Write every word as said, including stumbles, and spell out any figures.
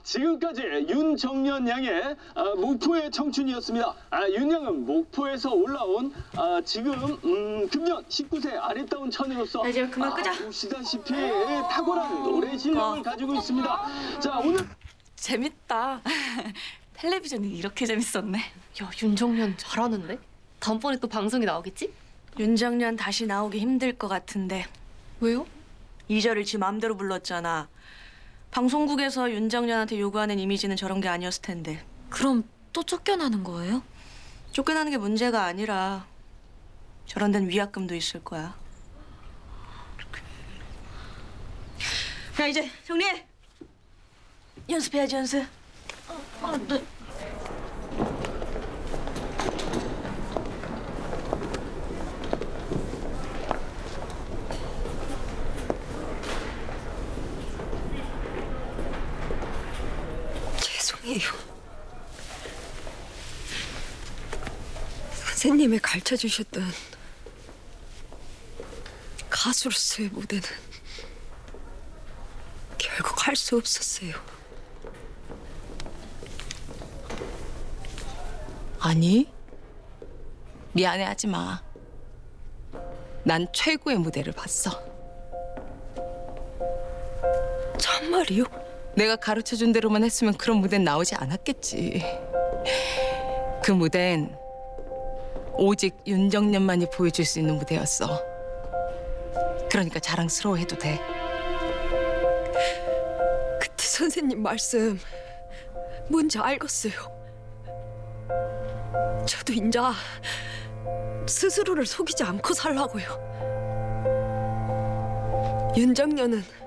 지금까지 윤정년 양의 아, 목포의 청춘이었습니다. 아, 윤 양은 목포에서 올라온 아, 지금 음, 금년 십구 세 아리따운 처녀로서 야, 이제 그만 끄자. 아, 보시다시피 탁월한 노래 실력을 어. 가지고 있습니다. 자, 오늘 재밌다. 텔레비전이 이렇게 재밌었네. 야, 윤정년 잘하는데? 다음번에 또 방송에 나오겠지? 윤정년 다시 나오기 힘들 것 같은데. 왜요? 이절을 지 맘대로 불렀잖아. 방송국에서 윤정년한테 요구하는 이미지는 저런 게 아니었을 텐데. 그럼 또 쫓겨나는 거예요? 쫓겨나는 게 문제가 아니라 저런 데는 위약금도 있을 거야. 자, 이제 정리해. 연습해야지, 연습. 아, 네. 죄송해요. 선생님이 가르쳐주셨던 가수로서의 무대는 결국 할 수 없었어요. 아니, 미안해하지 마. 난 최고의 무대를 봤어. 정말이요? 내가 가르쳐준 대로만 했으면 그런 무대는 나오지 않았겠지. 그 무대는 오직 윤정년만이 보여줄 수 있는 무대였어. 그러니까 자랑스러워해도 돼. 그때 선생님 말씀 뭔지 알겠어요. 저도 인자 스스로를 속이지 않고 살라고요. 윤정년은